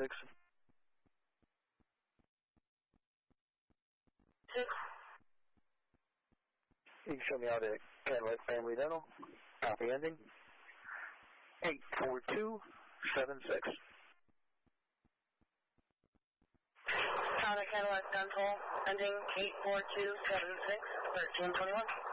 6. 6. You can show me out at Cadillac Family Dental. Copy ending 84276. Cadillac Dental, ending 84276, 1321.